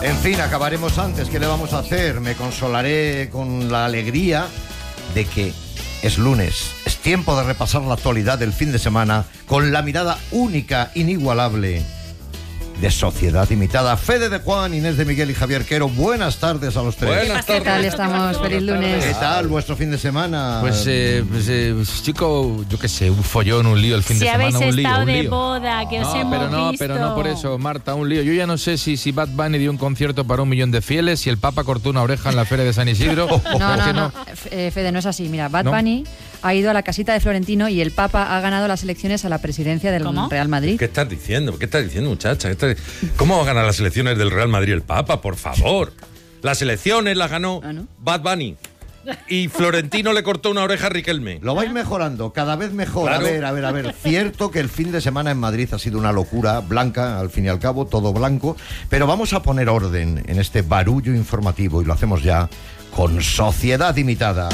En fin, acabaremos antes. ¿Qué le vamos a hacer? Me consolaré con la alegría de que es lunes. Es tiempo de repasar la actualidad del fin de semana con la mirada única, inigualable de Sociedad Imitada. Fede de Juan, Inés de Miguel y Javier Quero. Buenas tardes a los tres. Buenas tardes. ¿Qué tal estamos? Feliz lunes. ¿Qué tal vuestro fin de semana? Pues chico, yo qué sé, un follón, un lío el fin de semana, un lío. Si habéis estado de boda, que os hemos visto. Pero no por eso, Marta, un lío. Yo ya no sé si Bad Bunny dio un concierto para 1 millón de fieles, si el Papa cortó una oreja en la feria de San Isidro. No. Fede, no es así. Mira, Bad Bunny ha ido a la casita de Florentino y el Papa ha ganado las elecciones a la presidencia del Real Madrid. ¿Qué estás diciendo, muchacha? ¿Cómo va a ganar las elecciones del Real Madrid el Papa? Por favor. Las elecciones las ganó Bad Bunny. Y Florentino le cortó una oreja a Riquelme. Lo vais mejorando, cada vez mejor. Claro. A ver. Cierto que el fin de semana en Madrid ha sido una locura blanca, al fin y al cabo, todo blanco. Pero vamos a poner orden en este barullo informativo y lo hacemos ya con Sociedad Imitada.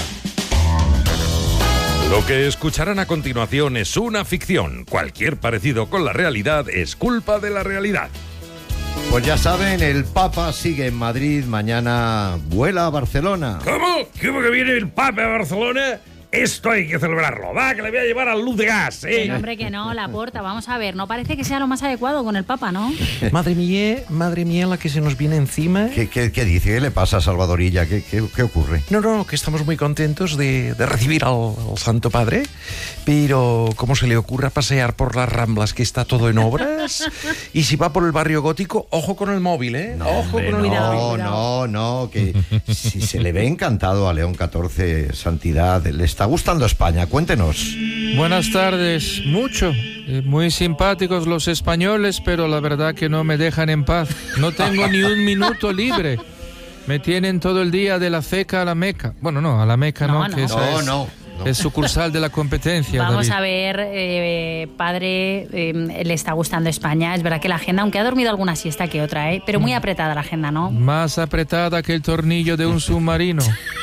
Lo que escucharán a continuación es una ficción. Cualquier parecido con la realidad es culpa de la realidad. Pues ya saben, el Papa sigue en Madrid, mañana vuela a Barcelona. ¿Cómo? ¿Cómo que viene el Papa a Barcelona? Esto hay que celebrarlo. Va, que le voy a llevar a luz de gas, ¿eh? No, hombre, que no, Laporta, vamos a ver. No parece que sea lo más adecuado con el Papa, ¿no? Madre mía, la que se nos viene encima. ¿Qué dice? ¿Qué le pasa a Salvadorilla? ¿Qué ocurre? No, que estamos muy contentos de recibir al Santo Padre, pero ¿cómo se le ocurra pasear por las Ramblas, que está todo en obras? Y si va por el barrio gótico, ojo con el móvil, ¿eh? No, que si se le ve encantado a León XIV, Santidad, le está gustando España, cuéntenos. Buenas tardes, mucho. Muy simpáticos los españoles, pero la verdad que no me dejan en paz. No tengo ni un minuto libre. Me tienen todo el día de la Ceca a la Meca. Bueno, no, a la Meca no. Que esa es sucursal de la competencia. Vamos David. a ver, padre, le está gustando España. Es verdad que la agenda, aunque ha dormido alguna siesta que otra, pero muy apretada la agenda, ¿no? Más apretada que el tornillo de un submarino.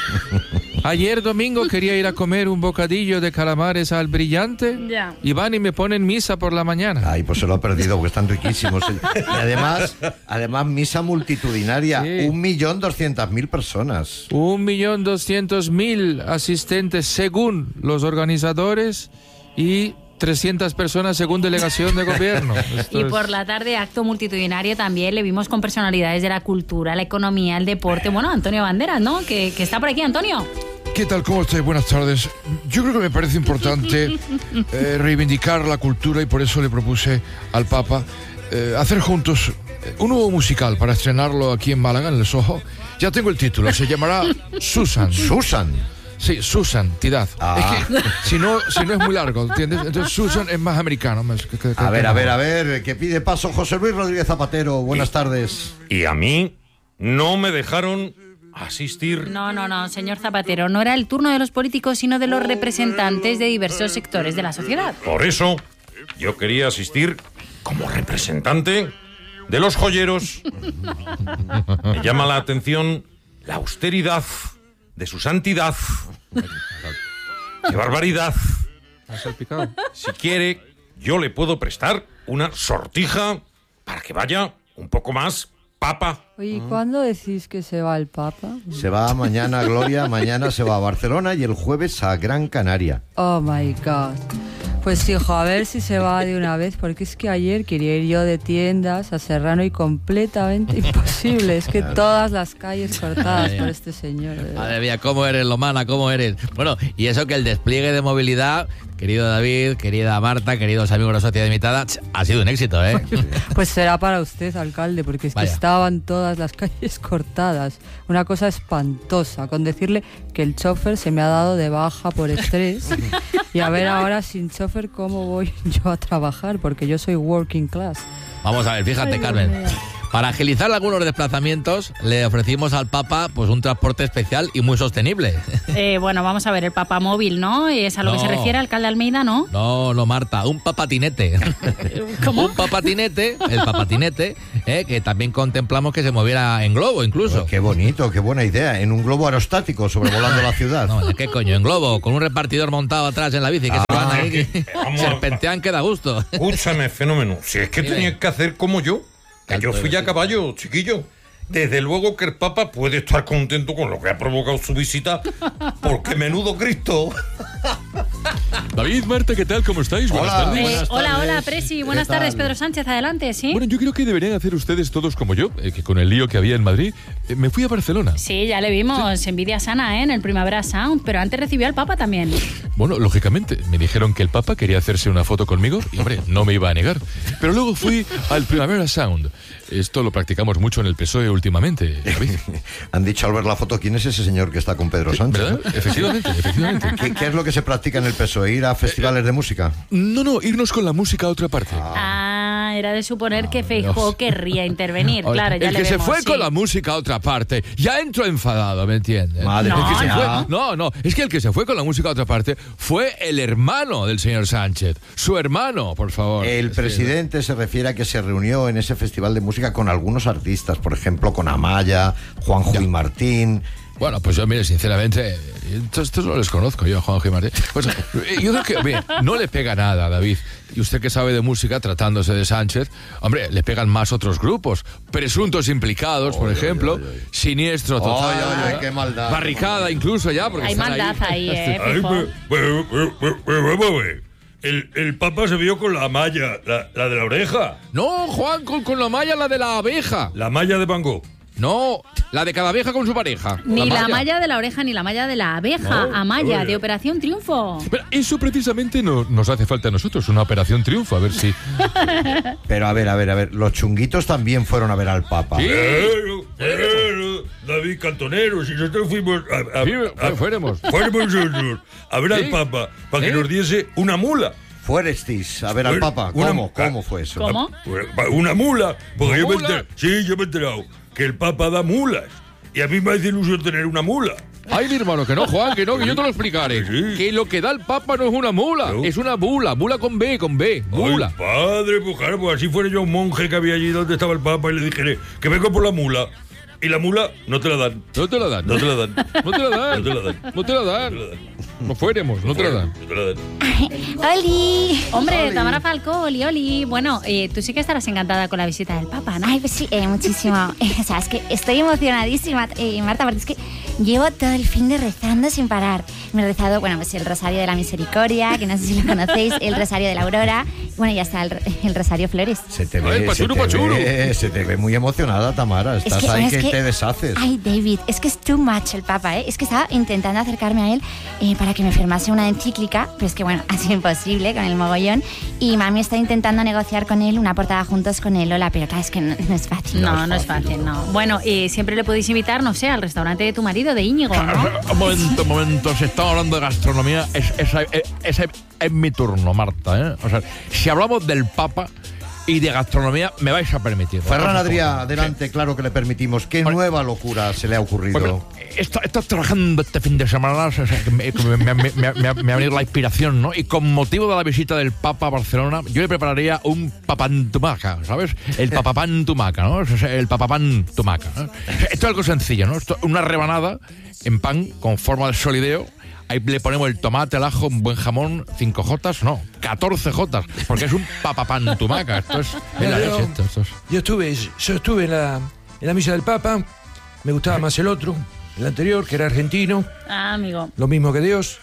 Ayer domingo quería ir a comer un bocadillo de calamares al Brillante y van y me ponen misa por la mañana. Ay, pues se lo ha perdido porque están riquísimos. Y además misa multitudinaria, 1.200.000 personas. 1.200.000 asistentes según los organizadores y 300 personas según delegación de gobierno. Y por la tarde, acto multitudinario también. Le vimos con personalidades de la cultura, la economía, el deporte. Bueno, Antonio Banderas, ¿no? Que está por aquí, Antonio. ¿Qué tal? ¿Cómo estáis? Buenas tardes. Yo creo que me parece importante reivindicar la cultura y por eso le propuse al Papa hacer juntos un nuevo musical para estrenarlo aquí en Málaga, en el Soho. Ya tengo el título, se llamará Susan. ¿Susan? Sí, Susan, Tidad. Es que si no es muy largo, ¿entiendes? Entonces Susan es más americano. A ver, que pide paso José Luis Rodríguez Zapatero. Buenas tardes. Y a mí no me dejaron asistir. No, señor Zapatero. No era el turno de los políticos, sino de los representantes de diversos sectores de la sociedad. Por eso, yo quería asistir como representante de los joyeros. Me llama la atención la austeridad de su santidad. ¡Qué barbaridad! Si quiere, yo le puedo prestar una sortija para que vaya un poco más Papa. Oye, ¿cuándo decís que se va el Papa? Se va mañana, Gloria, mañana se va a Barcelona y el jueves a Gran Canaria. Oh my God. Pues hijo, a ver si se va de una vez, porque es que ayer quería ir yo de tiendas a Serrano y completamente imposible. Es que todas las calles cortadas por este señor. Madre mía, ¿cómo eres, Lomana? ¿Cómo eres? Bueno, y eso que el despliegue de movilidad, querido David, querida Marta, queridos amigos de la Sociedad Imitada, ha sido un éxito, ¿eh? Pues será para usted, alcalde, porque es que estaban todas las calles cortadas. Una cosa espantosa, con decirle que el chofer se me ha dado de baja por estrés. Y a ver ahora sin chofer cómo voy yo a trabajar, porque yo soy working class. Vamos a ver, fíjate, Carmen. Para agilizar algunos desplazamientos, le ofrecimos al Papa pues un transporte especial y muy sostenible. Bueno, vamos a ver, el Papa móvil, ¿no? ¿Es a lo que se refiere, alcalde Almeida, no? No, Marta, un papatinete. ¿Cómo? Un papatinete, el papatinete, que también contemplamos que se moviera en globo incluso. Pues qué bonito, qué buena idea. En un globo aerostático sobrevolando la ciudad. No, ¿qué coño? En globo, con un repartidor montado atrás en la bici, que se van ahí, que serpentean que da gusto. Escúchame, fenómeno. Si es que tenías que hacer como yo. Que yo fui a caballo, chiquillo. Desde luego que el Papa puede estar contento con lo que ha provocado su visita, porque menudo Cristo. David, Marta, ¿qué tal? ¿Cómo estáis? Buenas tardes. Hola, Presi. Buenas tardes, Pedro Sánchez. Adelante, ¿sí? Bueno, yo creo que deberían hacer ustedes todos como yo, que con el lío que había en Madrid, me fui a Barcelona. Sí, ya le vimos. ¿Sí? Envidia sana, en el Primavera Sound. Pero antes recibió al Papa también. Bueno, lógicamente, me dijeron que el Papa quería hacerse una foto conmigo y, hombre, no me iba a negar. Pero luego fui al Primavera Sound. Esto lo practicamos mucho en el PSOE últimamente, David. Han dicho al ver la foto, ¿quién es ese señor que está con Pedro Sánchez? ¿Verdad? Efectivamente. ¿Qué es lo que se practica en el PSOE? ¿Ir a festivales de música? No, irnos con la música a otra parte. Era de suponer que Feijóo querría intervenir, claro, ya el le que vemos, se fue sí. con la música a otra parte, ya entró enfadado, ¿me entiendes? Madre mía. No, es que el que se fue con la música a otra parte fue el hermano del señor Sánchez, su hermano, por favor. El presidente se refiere a que se reunió en ese festival de música con algunos artistas, por ejemplo, con Amaya, Juanjo y Martín. Bueno, pues yo, mire, sinceramente, estos no les conozco yo, Juanjo y Martín. Pues, yo creo que, mire, no le pega nada, David. Y usted que sabe de música, tratándose de Sánchez, hombre, le pegan más otros grupos. Presuntos implicados, por ejemplo. Siniestro total. Qué maldad. Barricada incluso ya. Porque hay maldad ahí, Pero vamos a ver. El Papa se vio con la malla, la de la oreja. No, Juan, con la malla, la de la abeja. La malla de Van Gogh. No, la de cada abeja con su pareja. Ni la malla de la oreja ni la malla de la abeja. Amaya, de Operación Triunfo. Pero eso precisamente nos hace falta a nosotros, una Operación Triunfo, a ver si... Pero a ver, los chunguitos también fueron a ver al Papa. ¿Sí? David Cantonero, si nosotros fuimos fuéramos nosotros a ver al Papa para que nos diese una mula. Fuerestis a ver al Papa. ¿Cómo fue eso? ¿Cómo? Una mula. Porque yo ¿Mula? me he enterado que el Papa da mulas. Y a mí me hace ilusión tener una mula. Ay, mi hermano, que no, Juan, que yo te lo explicaré. Sí. Que lo que da el Papa no es una mula, es una bula con B, bula. Ay, padre, pues claro, pues así fuera yo un monje que había allí donde estaba el Papa y le dijere que vengo por la mula. Y la mula no te la dan. No te la dan. No te la dan. No te la dan. No te la dan. No te la dan. No fuéramos, no te la dan. No te la dan. ¡Oli! Hombre, Tamara Falcó, oli. Bueno, tú sí que estarás encantada con la visita del Papa, ¿no? Ay, pues sí, muchísimo. O sea, es que estoy emocionadísima, Marta, porque es que llevo todo el fin de rezando sin parar. Me he rezado, bueno, pues el Rosario de la Misericordia, que no sé si lo conocéis, el Rosario de la Aurora, bueno, y hasta el Rosario Flores. Se te ve muy emocionada, Tamara. Estás ahí que te deshaces. Ay, David, es que es too much el Papa, ¿eh? Es que estaba intentando acercarme a él para que me firmase una encíclica, pero es que, bueno, ha sido imposible con el mogollón. Y mami está intentando negociar con él una portada juntos con el Lola, pero claro, es que no es fácil. No es fácil, no. Bueno, siempre le podéis invitar, no sé, al restaurante de tu marido, de Íñigo, ¿no? Un momento, se está hablando de gastronomía, ese es mi turno, Marta, ¿eh? O sea, si hablamos del Papa y de gastronomía, me vais a permitir. Ferran Adrià, adelante, sí. Claro que le permitimos. ¿Qué nueva locura se le ha ocurrido? Bueno, estás trabajando este fin de semana, o sea, me ha venido la inspiración, ¿no? Y con motivo de la visita del Papa a Barcelona, yo le prepararía un papantumaca, ¿sabes? El papapantumaca, ¿no? El papapantumaca, ¿no? Esto es algo sencillo, ¿no? Esto, una rebanada en pan con forma de solideo. Ahí le ponemos el tomate, el ajo, un buen jamón, 5 jotas, no, 14 jotas, porque es un papapantumaca. Esto es la leche. Yo estuve en la misa del Papa, me gustaba más el otro, el anterior, que era argentino. Ah, amigo. Lo mismo que Dios.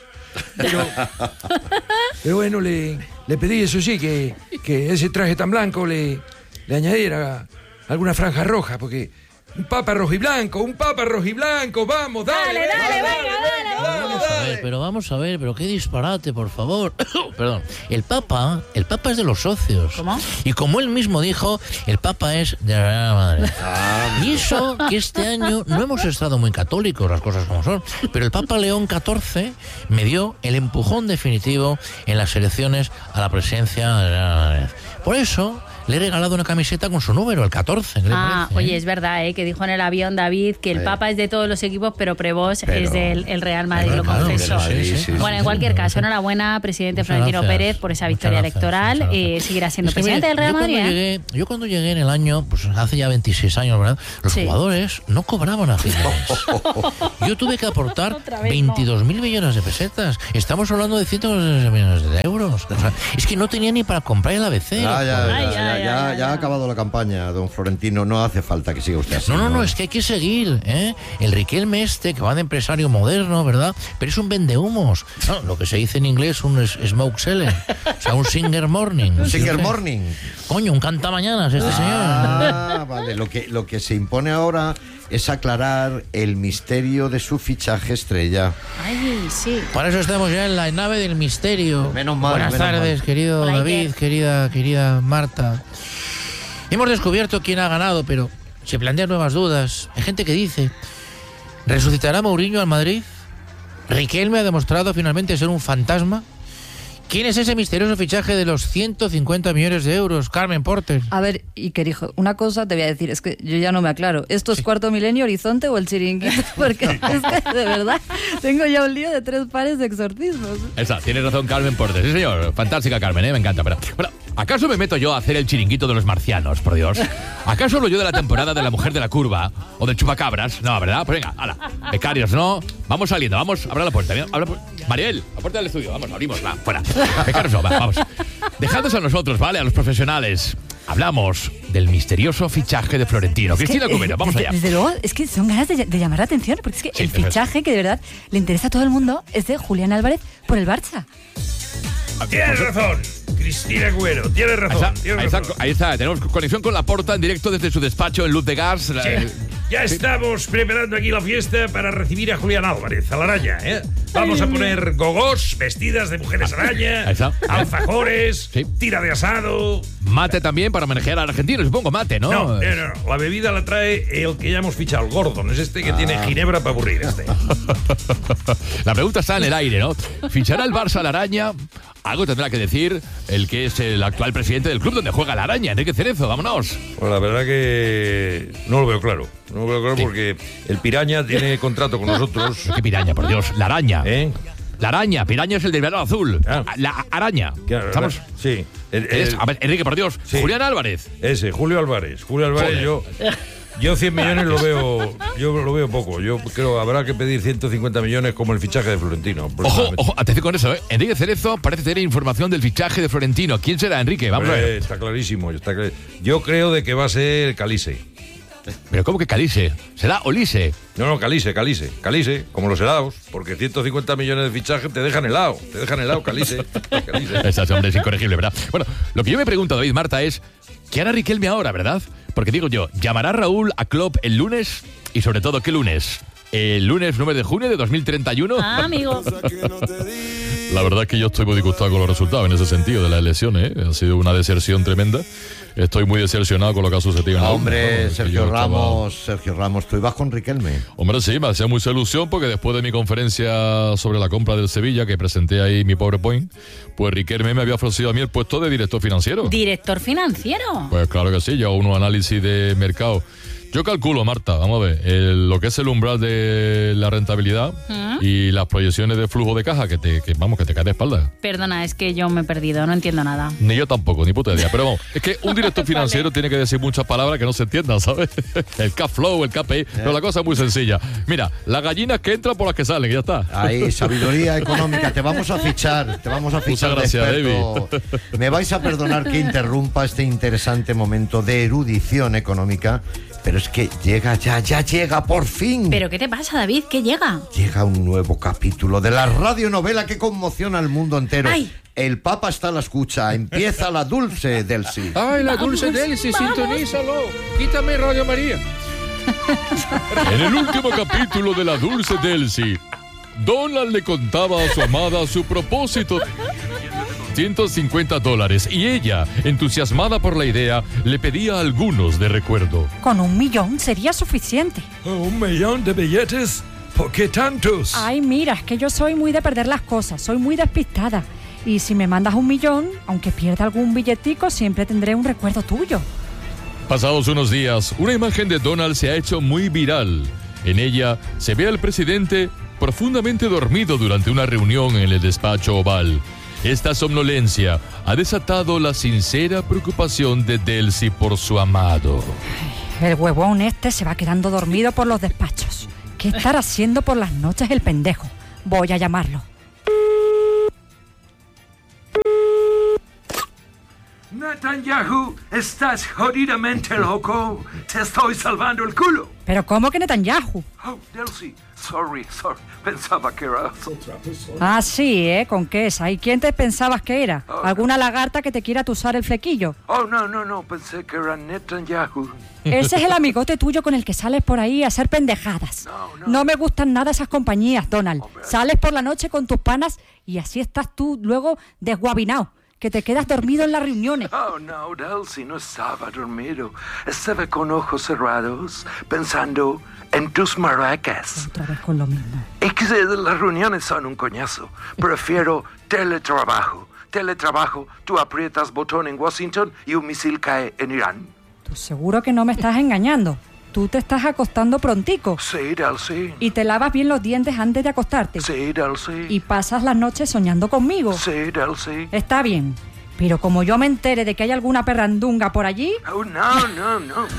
Pero bueno, le pedí, eso sí, que ese traje tan blanco le añadiera alguna franja roja, porque un papa rojiblanco, vamos, dale. Vamos a ver, pero qué disparate, por favor. Perdón, el Papa es de los socios. ¿Cómo? Y como él mismo dijo, el Papa es de la Real Madrid. Y eso que este año no hemos estado muy católicos, las cosas como son, pero el Papa León XIV me dio el empujón definitivo en las elecciones a la presidencia de la Real Madrid. Por eso le he regalado una camiseta con su número, el 14. Oye, es verdad, que dijo en el avión David que el Papa es de todos los equipos, pero Prevost es del el Real Madrid. Lo confesó. Sí. Bueno, en cualquier caso, enhorabuena, presidente Florentino Pérez, por esa victoria electoral. Seguirá siendo presidente del Real Madrid. Yo cuando llegué en el año, pues hace ya 26 años, ¿verdad? Los jugadores no cobraban a fin de mes. Yo tuve que aportar 22.000 millones de pesetas. Estamos hablando de cientos de millones de euros. O sea, es que no tenía ni para comprar el ABC. Ya ha acabado la campaña, don Florentino. No hace falta que siga usted así. No, es que hay que seguir, ¿eh? El Riquelme que va de empresario moderno, ¿verdad? Pero es un vendehumos. No, lo que se dice en inglés, un smoke seller. O sea, un singer morning. Un singer morning. Coño, un cantamañanas señor. Vale. Lo que se impone ahora es aclarar el misterio de su fichaje estrella. Ay, sí. Para eso estamos ya en la nave del misterio. Menos mal. Buenas tardes, querido Hola, David, querida Marta. Hemos descubierto quién ha ganado, pero se plantean nuevas dudas. Hay gente que dice: ¿resucitará Mourinho al Madrid? ¿Riquelme ha demostrado finalmente ser un fantasma? ¿Quién es ese misterioso fichaje de los 150 millones de euros, Carmen Porter? A ver, Iker, hijo, una cosa te voy a decir, es que yo ya no me aclaro. ¿Esto es Cuarto Milenio, Horizonte o el Chiringuito? Porque es que, de verdad, tengo ya un lío de 3 pares de exorcismos. Esa, tienes razón, Carmen Porter. Sí, señor. Fantástica, Carmen, me encanta. Pero, bueno, ¿acaso me meto yo a hacer el Chiringuito de los marcianos, por Dios? ¿Acaso hablo yo de la temporada de La Mujer de la Curva o del Chupacabras? No, ¿verdad? Pues venga, hala. Becarios, ¿no? Vamos saliendo, vamos, abra la puerta. Mariel, la puerta del estudio, vamos, abrimos, va, fuera. Becarios, no, vamos. Dejadnos a nosotros, ¿vale? A los profesionales. Hablamos del misterioso fichaje de Florentino. Cristina Cubero, vamos allá. Desde luego, es que son ganas de llamar la atención, porque es que el fichaje que de verdad le interesa a todo el mundo es de Julián Álvarez por el Barça. Tienes razón, Cristina Cubero, tienes razón. Ahí está, tenemos conexión con Laporta en directo desde su despacho en Luz de Gas. Sí. Ya estamos preparando aquí la fiesta para recibir a Julián Álvarez, a la araña, ¿eh? Vamos a poner gogós, vestidas de mujeres araña, alfajores, tira de asado. Mate también para homenajear al argentino, supongo, mate, ¿no? No, la bebida la trae el que ya hemos fichado, el Gordon, es este que tiene ginebra para aburrir, La pregunta está en el aire, ¿no? ¿Fichará el Barça a la araña? Algo tendrá que decir el que es el actual presidente del club donde juega la araña, Enrique Cerezo, vámonos. Pues la verdad que no lo veo claro. No lo veo claro porque el Piraña tiene contrato con nosotros. ¿Qué Piraña, por Dios? La araña. ¿Eh? La araña, Piraña es el del verano azul. La araña. ¿Estamos? Sí. A ver, Enrique, por Dios. Sí. Julián Álvarez. Ese, Julio Álvarez. Yo 100 millones lo veo poco. Yo creo que habrá que pedir 150 millones como el fichaje de Florentino. Ojo, atención con eso, ¿eh? Enrique Cerezo parece tener información del fichaje de Florentino. ¿Quién será, Enrique? Vamos a ver. Está clarísimo. Yo creo de que va a ser Calise. ¿Pero cómo que Calise? ¿Será Olise? No, Calise, como los helados, porque 150 millones de fichaje te dejan helado, Calise. Ese hombre es incorregible, ¿verdad? Bueno, lo que yo me pregunto, David, Marta, es ¿qué hará Riquelme ahora, verdad? Porque digo yo, ¿llamará Raúl a Klopp el lunes? Y sobre todo, ¿qué lunes? ¿El lunes 9 de junio de 2031? Ah, amigo. La verdad es que yo estoy muy disgustado con los resultados en ese sentido de las elecciones, ¿eh? Ha sido una deserción tremenda. Estoy muy decepcionado con lo que ha sucedido. Hombre, Sergio Ramos, tú ibas con Riquelme. Hombre, sí, me hacía mucha ilusión porque después de mi conferencia sobre la compra del Sevilla, que presenté ahí mi PowerPoint, pues Riquelme me había ofrecido a mí el puesto de director financiero. ¿Director financiero? Pues claro que sí, yo hago unos análisis de mercado. Yo calculo, Marta, vamos a ver, lo que es el umbral de la rentabilidad y las proyecciones de flujo de caja que te cae de espalda. Perdona, es que yo me he perdido, no entiendo nada. Ni yo tampoco, ni puta idea. Pero vamos, es que un director financiero tiene que decir muchas palabras que no se entiendan, ¿sabes? El cash flow, el KPI, pero la cosa es muy sencilla. Mira, las gallinas que entran por las que salen, y ya está. Ahí, sabiduría económica, te vamos a fichar. Muchas gracias, David. Me vais a perdonar que interrumpa este interesante momento de erudición económica, pero es que llega, ya llega, por fin. ¿Pero qué te pasa, David? ¿Qué llega? Llega un nuevo capítulo de la radionovela que conmociona al mundo entero. ¡Ay! El Papa está a la escucha, empieza la Dulce Delcy. ¡Ay, la Dulce Delcy! ¡Sintonízalo! ¡Quítame Radio María! En el último capítulo de la Dulce Delcy, Donald le contaba a su amada su propósito. $150 y ella, entusiasmada por la idea, le pedía algunos de recuerdo. Con 1 millón sería suficiente. ¿1 millón de billetes? ¿Por qué tantos? Ay, mira, es que yo soy muy de perder las cosas, soy muy despistada. Y si me mandas 1 millón, aunque pierda algún billetico, siempre tendré un recuerdo tuyo. Pasados unos días, una imagen de Donald se ha hecho muy viral. En ella se ve al presidente profundamente dormido durante una reunión en el despacho oval. Esta somnolencia ha desatado la sincera preocupación de Delcy por su amado. El huevón este se va quedando dormido por los despachos. ¿Qué estará haciendo por las noches el pendejo? Voy a llamarlo. Netanyahu, estás jodidamente loco. Te estoy salvando el culo. ¿Pero cómo que Netanyahu? Oh, Delcy, sorry. Pensaba que eras otra persona. Ah, sí, ¿eh? ¿Con qué esa? ¿Y quién te pensabas que era? ¿Alguna lagarta que te quiera tusar el flequillo? Oh, no, pensé que era Netanyahu. Ese es el amigote tuyo con el que sales por ahí a hacer pendejadas. No me gustan nada esas compañías, Donald. Sales por la noche con tus panas y así estás tú luego desguabinado, que te quedas dormido en las reuniones. Oh, no, Delcy, no estaba dormido. Estaba con ojos cerrados, pensando en tus maracas. Otra vez con lo mismo. Es que las reuniones son un coñazo. Prefiero teletrabajo. Tú aprietas botón en Washington y un misil cae en Irán. ¿Tú seguro que no me estás engañando? ¿Tú te estás acostando prontico? Sí, Delcy. ¿Y te lavas bien los dientes antes de acostarte? Sí, Delcy. ¿Y pasas las noches soñando conmigo? Sí, Delcy. Está bien, pero como yo me entere de que hay alguna perrandunga por allí... Oh, no.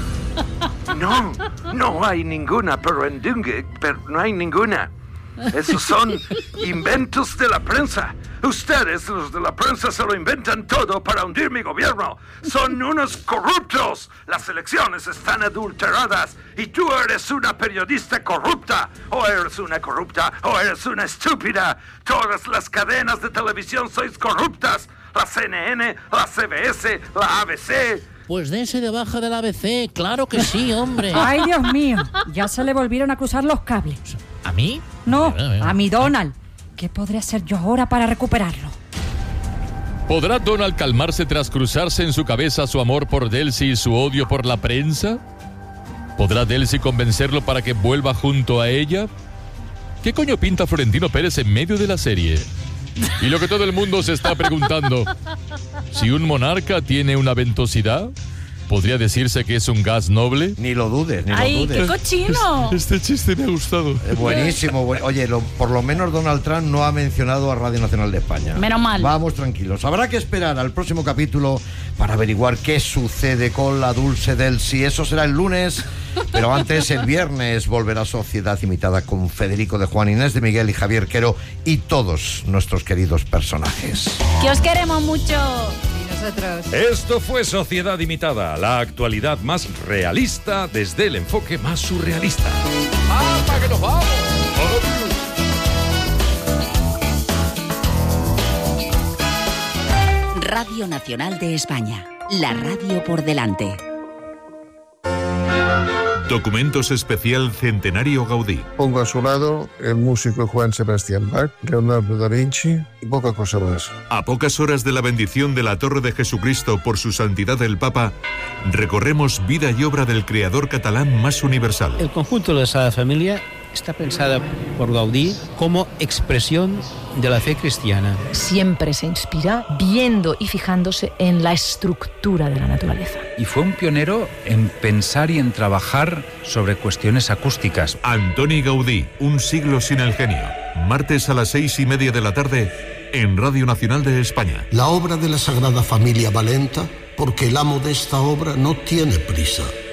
No hay ninguna perrandunga, no hay ninguna. Esos son inventos de la prensa. Ustedes, los de la prensa, se lo inventan todo para hundir mi gobierno. Son unos corruptos. Las elecciones están adulteradas y tú eres una periodista corrupta. O eres una corrupta o eres una estúpida. Todas las cadenas de televisión sois corruptas. La CNN, la CBS, la ABC... Pues dense de baja del ABC, claro que sí, hombre. Ay, Dios mío, ya se le volvieron a cruzar los cables. ¿A mí? No, a mi Donald. ¿Qué podré hacer yo ahora para recuperarlo? ¿Podrá Donald calmarse tras cruzarse en su cabeza su amor por Delcy y su odio por la prensa? ¿Podrá Delcy convencerlo para que vuelva junto a ella? ¿Qué coño pinta Florentino Pérez en medio de la serie? Y lo que todo el mundo se está preguntando, si un monarca tiene una ventosidad, ¿podría decirse que es un gas noble? Ni lo dudes, ¡Ay, qué cochino! Este chiste me ha gustado. Buenísimo. Oye, por lo menos Donald Trump no ha mencionado a Radio Nacional de España. Menos mal. Vamos tranquilos. Habrá que esperar al próximo capítulo para averiguar qué sucede con la dulce Delcy. Eso será el lunes. Pero antes, el viernes, volverá Sociedad Imitada con Federico de Juan, Inés de Miguel y Javier Quero y todos nuestros queridos personajes. ¡Que os queremos mucho! Y nosotros. Esto fue Sociedad Imitada, la actualidad más realista desde el enfoque más surrealista. ¡Hasta que nos vamos! Radio Nacional de España, la radio por delante. Documentos especial Centenario Gaudí. Pongo a su lado el músico Juan Sebastián Bach, Leonardo da Vinci y poca cosa más. A pocas horas de la bendición de la Torre de Jesucristo por su santidad el Papa, recorremos vida y obra del creador catalán más universal. El conjunto de la Sagrada Familia está pensada por Gaudí como expresión de la fe cristiana. Siempre se inspira viendo y fijándose en la estructura de la naturaleza. Y fue un pionero en pensar y en trabajar sobre cuestiones acústicas. Antoni Gaudí, un siglo sin el genio. Martes a las 6:30 de la tarde en Radio Nacional de España. La obra de la Sagrada Familia va lenta porque el amo de esta obra no tiene prisa.